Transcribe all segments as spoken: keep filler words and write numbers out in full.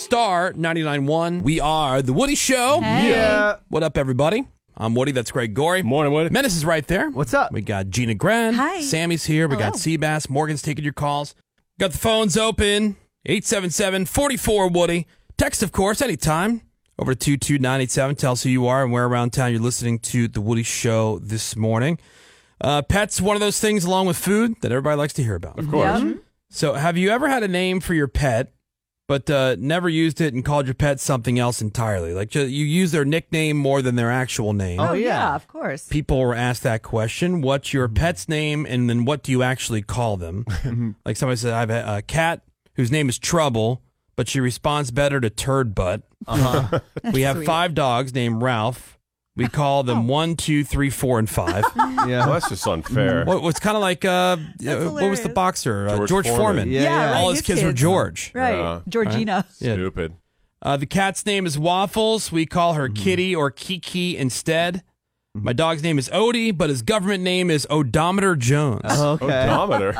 Star ninety-nine point one. We are The Woody Show. Hey. Yeah. What up, everybody? I'm Woody. That's Greg Gorey. Morning, Woody. Menace is right there. What's up? We got Gina Gren. Hi. Sammy's here. We Hello. got Seabass. Morgan's taking your calls. Got the phones open. eight seven seven, four four, Woody. Text, of course, anytime. Over to two two nine eight seven. Tell us who you are and where around town you're listening to The Woody Show this morning. Uh, pets, one of those things along with food that everybody likes to hear about. Of course. Yep. So have you ever had a name for your pet, but uh, never used it and called your pet something else entirely? Like ju- you use their nickname more than their actual name. Oh, Oh, yeah. yeah. of course. People were asked that question. What's your pet's name, and then what do you actually call them? Like somebody said, I have a, a cat whose name is Trouble, but she responds better to Turd Butt. Uh-huh. We have sweet. five dogs named Ralph. We call them one, two, three, four, and five. Well, Yeah. that's just unfair. What was kind of like, uh, uh, what was the hilarious. boxer? Uh, George George Foreman. Foreman. Yeah, Yeah, yeah. right. All his his kids, were kids. George. Right. Uh, Georgina. Yeah. Stupid. Uh, the cat's name is Waffles. We call her Kitty or Kiki instead. My dog's name is Odie, but his government name is Odometer Jones. Okay. Odometer.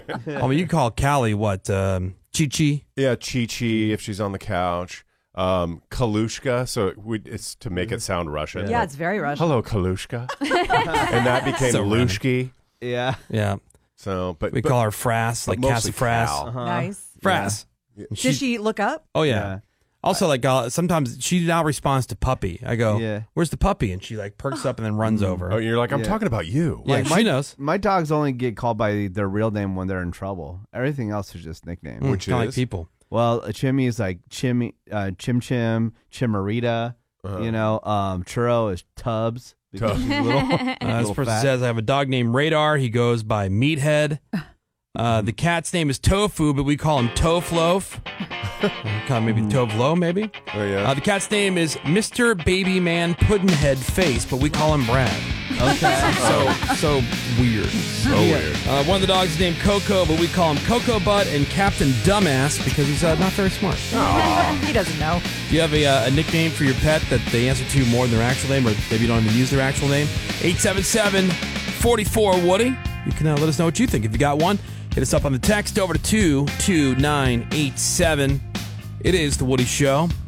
I mean, you call Callie what? Um, Chi-Chi? Yeah, Chi-Chi if she's on the couch. Um, Kalushka, so it would, it's to make it sound Russian. Yeah, it's very Russian. Hello, Kalushka. And that became So random. Lushki. Yeah. Yeah. So, but We but call her Frass, but like mostly Cassafras. Cal. Uh-huh. Nice. Frass. Did she look up? Oh, yeah. Yeah. Also, like, uh, sometimes she now responds to puppy. I go, Yeah. where's the puppy? And she, like, perks up and then runs over. Oh, you're like, I'm Yeah. talking about you. yeah, like she my- knows. My dogs only get called by their real name when they're in trouble. Everything else is just nicknames. Mm, Which kinda like is? people. Well, a Chimmy is like Chimmy, uh, Chim Chim, Chimarita. Uh-huh. You know, um, Churro is Tubbs because Tubbs. she's little. Uh, this little person fat. says, I have a dog named Radar. He goes by Meathead. Uh, the cat's name is Tofu, but we call him Tofloaf. Call him maybe Tovlo, maybe. Oh, yeah. Uh, the cat's name is Mister Baby Man Puddinhead Face, but we call him Brad. Okay. So so weird. so weird. Uh, one of the dogs is named Coco, but we call him Cocoa Butt and Captain Dumbass because he's uh, not very smart. He doesn't know. Do you have a, uh, a nickname for your pet that they answer to more than their actual name, or maybe you don't even use their actual name? eight seven seven, four four, Woody. You can uh, let us know what you think. If you got one, hit us up on the text over to two two nine eight seven. It is The Woody Show.